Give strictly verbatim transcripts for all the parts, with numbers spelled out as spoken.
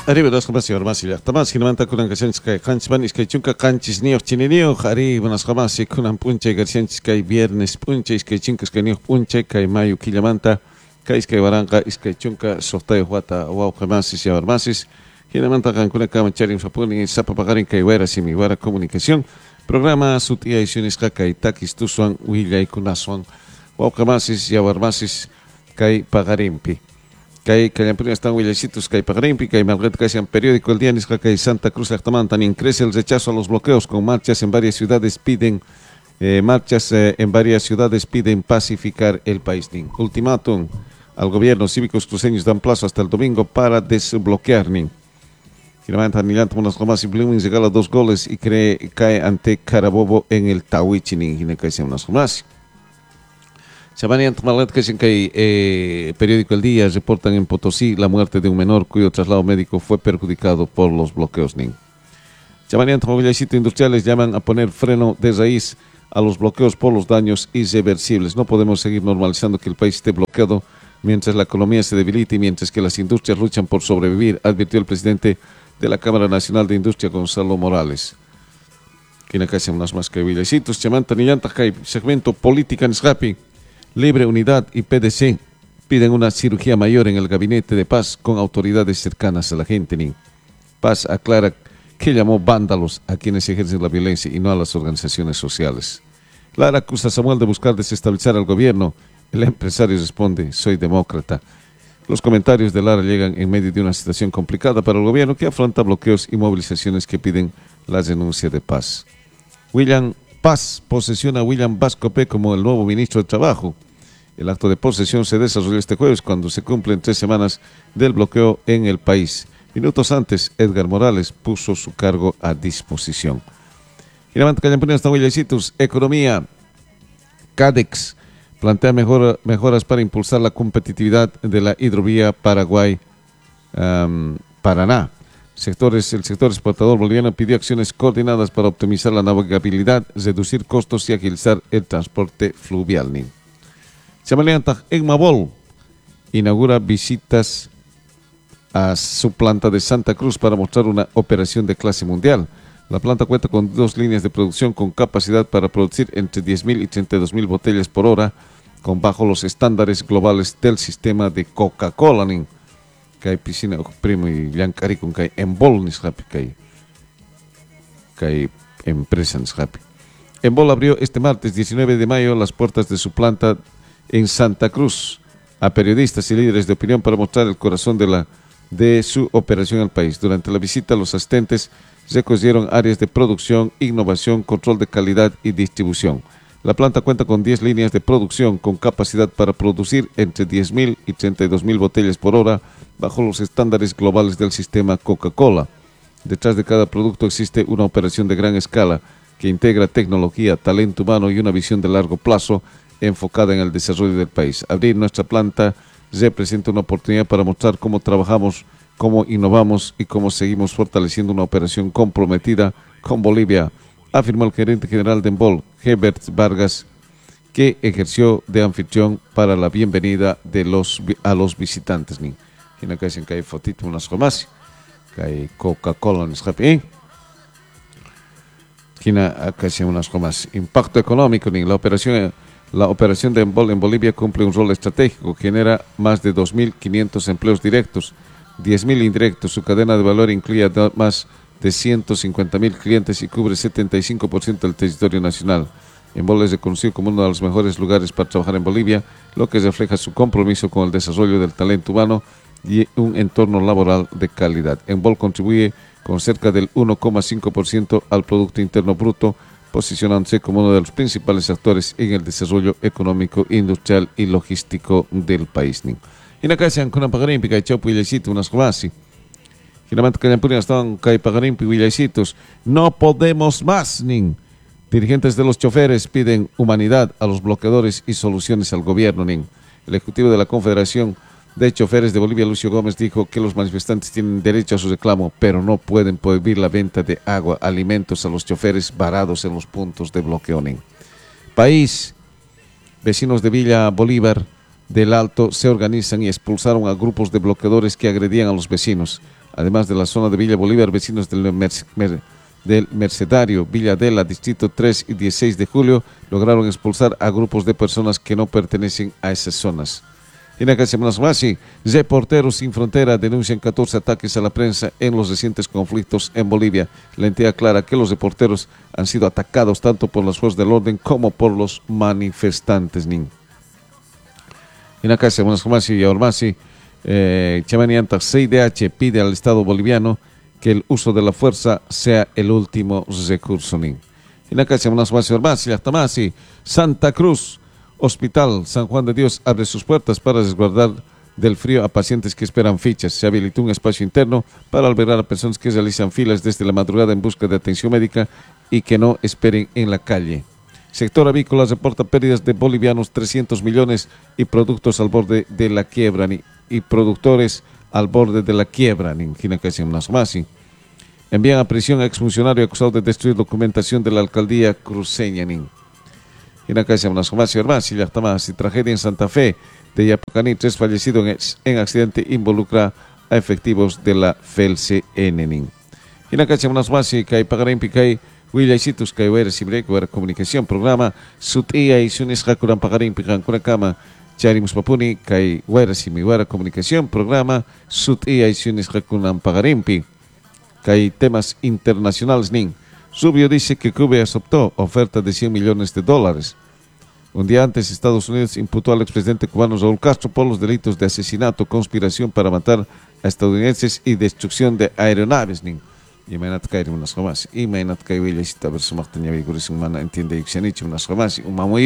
Arriba das jamás y armas y tamas que levanta con canciones que canchman y que chunca canchis niños chinilio arriba nas jamás y con punche garcianchis que viernes punche y que chincas que niños punche que mayo que levanta que es que barranca y que chunca sorteo guata wow jamás y armas que levanta con una cama charin sapuni y sapa pagarin que huera si mi huera comunicación programa su tía y siones que takis tu suan huilla y kunaswan wow jamás y armas que pagarimpi Kay Callampuna están huellecitos, Kay Pagrimpi, Kay Malgret Casian Periódico El Día Nisca, Kay Santa Cruz Lactamán, también crece el rechazo a los bloqueos con marchas en varias ciudades, piden eh, marchas eh, en varias ciudades piden pacificar el país. Nin. Ultimátum al gobierno cívicos cruceños dan plazo hasta el domingo para desbloquear. Nin. Finalmente Anilanta unas Romas y Blooming regala dos goles y cree, cae ante Carabobo en el Tawichi. Nin. Gine Casian unas Romas. Chavanian Tmalet que que eh, periódico El Día reportan en Potosí la muerte de un menor cuyo traslado médico fue perjudicado por los bloqueos. Nin. Chavanian Movilizito Industriales llaman a poner freno de raíz a los bloqueos por los daños irreversibles. No podemos seguir normalizando que el país esté bloqueado mientras la economía se debilita y mientras que las industrias luchan por sobrevivir, advirtió el presidente de la Cámara Nacional de Industria, Gonzalo Morales. Quien acá se unas más que Vilecitos, Chamanta Nillanta, segmento Política en Srapi. Libre Unidad y P D C piden una cirugía mayor en el gabinete de Paz con autoridades cercanas a la gente. Nin. Paz aclara que llamó vándalos a quienes ejercen la violencia y no a las organizaciones sociales. Lara acusa a Samuel de buscar desestabilizar al gobierno. El empresario responde, soy demócrata. Los comentarios de Lara llegan en medio de una situación complicada para el gobierno que afronta bloqueos y movilizaciones que piden la renuncia de Paz. William Paz posesiona a William Vascope como el nuevo ministro de Trabajo. El acto de posesión se desarrolló este jueves cuando se cumplen tres semanas del bloqueo en el país. Minutos antes, Edgar Morales puso su cargo a disposición. Finalmente, Callampuna está huellecitos. Economía. Cadex plantea mejor, mejoras para impulsar la competitividad de la hidrovía Paraguay-Paraná. Um, Sectores, el sector exportador boliviano pidió acciones coordinadas para optimizar la navegabilidad, reducir costos y agilizar el transporte fluvial. Chamaleanta en Mabol inaugura visitas a su planta de Santa Cruz para mostrar una operación de clase mundial. La planta cuenta con dos líneas de producción con capacidad para producir entre diez mil y treinta y dos mil botellas por hora, con bajo los estándares globales del sistema de Coca-Cola. Que hay piscina primo y Yancari con que hay Embol ni happy que hay que hay empresa ni happy. Embol abrió este martes diecinueve de mayo las puertas de su planta en Santa Cruz a periodistas y líderes de opinión para mostrar el corazón de la de su operación al país. Durante la visita los asistentes recogieron áreas de producción, innovación, control de calidad y distribución. La planta cuenta con diez líneas de producción con capacidad para producir entre diez mil y treinta y dos mil botellas por hora bajo los estándares globales del sistema Coca-Cola. Detrás de cada producto existe una operación de gran escala que integra tecnología, talento humano y una visión de largo plazo enfocada en el desarrollo del país. Abrir nuestra planta representa una oportunidad para mostrar cómo trabajamos, cómo innovamos y cómo seguimos fortaleciendo una operación comprometida con Bolivia, afirmó el gerente general de Embol, Herbert Vargas, que ejerció de anfitrión para la bienvenida de los, a los visitantes. Ni acá dicen que hay fotito unas jamás, que hay Coca-Cola en Escape. Acá dicen unas jamás. Impacto económico, ni la operación. La operación de Embol en Bolivia cumple un rol estratégico, genera más de dos mil quinientos empleos directos, diez mil indirectos. Su cadena de valor incluye más de ciento cincuenta mil clientes y cubre setenta y cinco por ciento del territorio nacional. Embol es reconocido como uno de los mejores lugares para trabajar en Bolivia, lo que refleja su compromiso con el desarrollo del talento humano y un entorno laboral de calidad. Embol contribuye con cerca del uno coma cinco por ciento al Producto Interno Bruto, posicionándose como uno de los principales actores en el desarrollo económico, industrial y logístico del país. Y acá se han con pagarimpi, que chopo y lecito, unas cosas. Finalmente, que están que pagarimpi y lecitos. No podemos más, nin. Dirigentes de los choferes piden humanidad a los bloqueadores y soluciones al gobierno, nin. El ejecutivo de la Confederación de Choferes de Bolivia, Lucio Gómez, dijo que los manifestantes tienen derecho a su reclamo, pero no pueden prohibir la venta de agua, alimentos a los choferes varados en los puntos de bloqueo. País. Vecinos de Villa Bolívar del Alto se organizan y expulsaron a grupos de bloqueadores que agredían a los vecinos. además de la zona de Villa Bolívar, vecinos del, Merc Mer del Mercedario, Villa Adela, Distrito tres y dieciséis de julio, lograron expulsar a grupos de personas que no pertenecen a esas zonas. En la semana más, Reporteros Sin Frontera denuncian catorce ataques a la prensa en los recientes conflictos en Bolivia. La entidad aclara que los reporteros han sido atacados tanto por las fuerzas del orden como por los manifestantes. En la semana más, y ahora más, eh, Chamanianta C I D H pide al Estado boliviano que el uso de la fuerza sea el último recurso. En la semana más, y ahora más, y hasta más, y Santa Cruz Hospital San Juan de Dios abre sus puertas para resguardar del frío a pacientes que esperan fichas. Se habilitó un espacio interno para albergar a personas que realizan filas desde la madrugada en busca de atención médica y que no esperen en la calle. Sector avícola reporta pérdidas de bolivianos trescientos millones y productos al borde de la quiebra y productores al borde de la quiebra. Envían a prisión a exfuncionario acusado de destruir documentación de la alcaldía cruceña. En la calle unas más y más y más y tragedia en Santa Fe de Yapucaní, tres fallecidos en, en accidente involucra a efectivos de la F E L C N. En la calle unas más y que hay pagarín picay Willaisitus que hubiera sibre que hubiera comunicación programa sutia y sunis hakuran pagarín pican con cama charimus papuni que hubiera simi hubiera comunicación programa sutia y sunis hakuran pagarín pi que hay temas internacionales nin. Rubio dice que Cuba aceptó oferta de cien millones de dólares. Un día antes, Estados Unidos imputó al expresidente cubano Raúl Castro por los delitos de asesinato, conspiración para matar a estadounidenses y destrucción de aeronaves. Imagínate que hay unas jamás. Imagínate que hay unas jamás. Entiende unas jamás.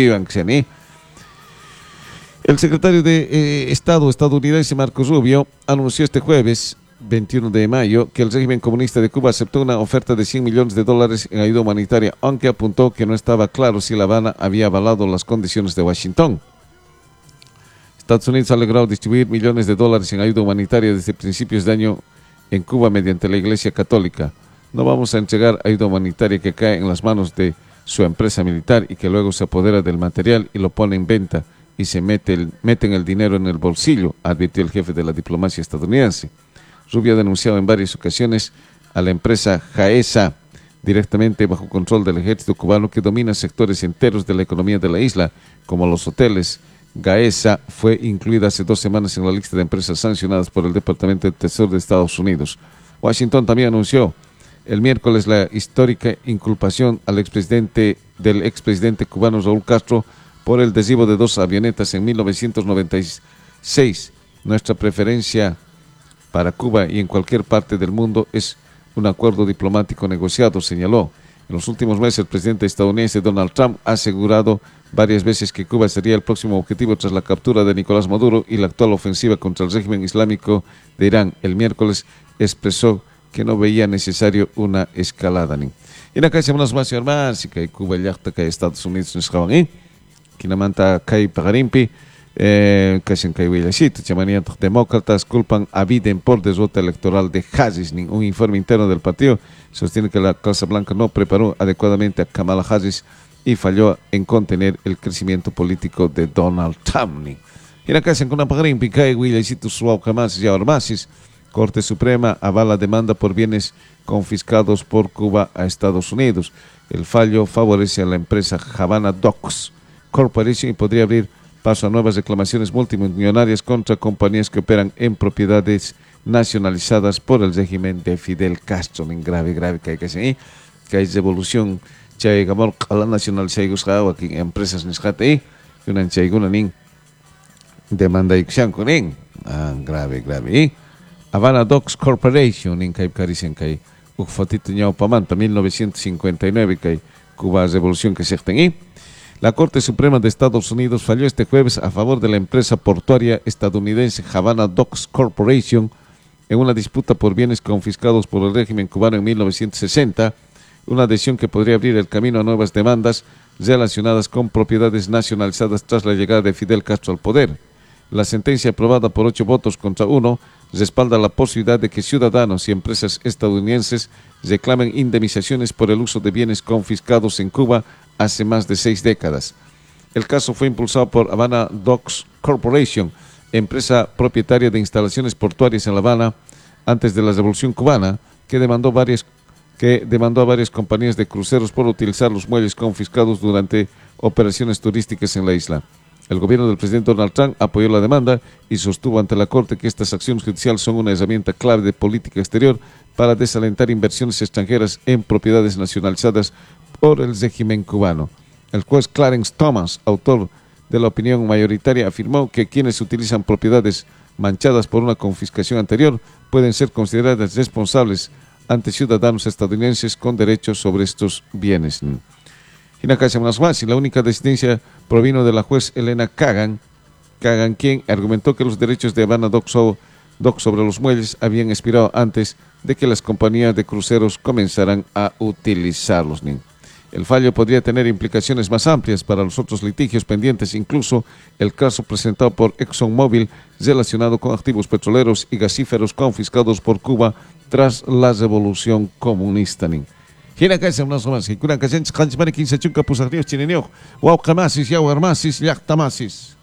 El secretario de eh, Estado estadounidense Marco Rubio anunció este jueves veintiuno de mayo que el régimen comunista de Cuba aceptó una oferta de cien millones de dólares en ayuda humanitaria, aunque apuntó que no estaba claro si La Habana había avalado las condiciones de Washington. Estados Unidos ha logrado distribuir millones de dólares en ayuda humanitaria desde principios de año en Cuba mediante la Iglesia Católica. No vamos a entregar ayuda humanitaria que cae en las manos de su empresa militar y que luego se apodera del material y lo pone en venta y se mete el, meten el dinero en el bolsillo, advirtió el jefe de la diplomacia estadounidense. Rubio ha denunciado en varias ocasiones a la empresa Jaesa, directamente bajo control del ejército cubano que domina sectores enteros de la economía de la isla, como los hoteles. Gaesa fue incluida hace dos semanas en la lista de empresas sancionadas por el Departamento del Tesoro de Estados Unidos. Washington también anunció el miércoles la histórica inculpación al expresidente del expresidente cubano Raúl Castro por el derribo de dos avionetas en mil novecientos noventa y seis. Nuestra preferencia para Cuba y en cualquier parte del mundo es un acuerdo diplomático negociado, señaló. En los últimos meses, el presidente estadounidense Donald Trump ha asegurado varias veces que Cuba sería el próximo objetivo tras la captura de Nicolás Maduro y la actual ofensiva contra el régimen islámico de Irán. El miércoles expresó que no veía necesario una escalada. Y la calle más más y más, y que Cuba y Estados Unidos no estaban ahí, que la manta cae pagarimpi. Eh, demócratas culpan a Biden por derrota electoral de Harris. Un informe interno del partido sostiene que la Casa Blanca no preparó adecuadamente a Kamala Harris y falló en contener el crecimiento político de Donald Trump. Y la casa en una pagarín picae y Armasis, Corte Suprema avala demanda por bienes confiscados por Cuba a Estados Unidos. El fallo favorece a la empresa Havana Docks Corporation y podría abrir paso a nuevas reclamaciones multimillonarias contra compañías que operan en propiedades nacionalizadas por el régimen de Fidel Castro. En grave, grave que hay que hacer, que hay revolución, chay gamor la nacional chay gusgao aquí empresas niscate y una chay gunanin demanda y con en grave, grave. Havana Docks Corporation en Cape Carisen que ufotito ñao pamanta mil novecientos cincuenta y nueve que Cuba revolución que se tenía. La Corte Suprema de Estados Unidos falló este jueves a favor de la empresa portuaria estadounidense Havana Docks Corporation en una disputa por bienes confiscados por el régimen cubano en mil novecientos sesenta, una decisión que podría abrir el camino a nuevas demandas relacionadas con propiedades nacionalizadas tras la llegada de Fidel Castro al poder. La sentencia aprobada por ocho votos contra uno respalda la posibilidad de que ciudadanos y empresas estadounidenses reclamen indemnizaciones por el uso de bienes confiscados en Cuba hace más de seis décadas. El caso fue impulsado por Havana Docks Corporation, empresa propietaria de instalaciones portuarias en La Habana, antes de la Revolución Cubana, que demandó varias que demandó a varias compañías de cruceros por utilizar los muelles confiscados durante operaciones turísticas en la isla. El gobierno del presidente Donald Trump apoyó la demanda y sostuvo ante la Corte que estas acciones judiciales son una herramienta clave de política exterior para desalentar inversiones extranjeras en propiedades nacionalizadas por el régimen cubano. El juez Clarence Thomas, autor de la opinión mayoritaria, afirmó que quienes utilizan propiedades manchadas por una confiscación anterior pueden ser consideradas responsables ante ciudadanos estadounidenses con derechos sobre estos bienes. Y la única decidencia provino de la juez Elena Kagan, Kagan quien argumentó que los derechos de Havana Dock sobre los muelles habían expirado antes de que las compañías de cruceros comenzaran a utilizarlos. El fallo podría tener implicaciones más amplias para los otros litigios pendientes, incluso el caso presentado por ExxonMobil relacionado con activos petroleros y gasíferos confiscados por Cuba tras la revolución comunista. Hina kaisa unas más que kuran kasen kanchmani quince chunka pusakrios chinenio, wau kamasis, yau armasis, yak tamasis.